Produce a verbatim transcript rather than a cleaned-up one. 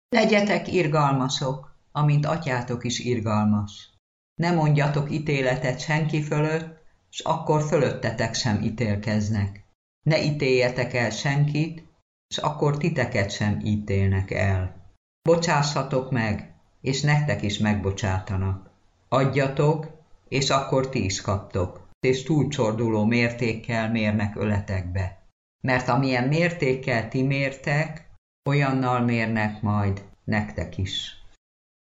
Legyetek irgalmasok, amint atyátok is irgalmas. Ne mondjatok ítéletet senki fölött, s akkor fölöttetek sem ítélkeznek. Ne ítéljetek el senkit, s akkor titeket sem ítélnek el. Bocsássatok meg, és nektek is megbocsátanak. Adjatok, és akkor ti is kaptok, és túlcsorduló mértékkel mérnek öletekbe. Mert amilyen mértékkel ti mértek, olyannal mérnek majd nektek is.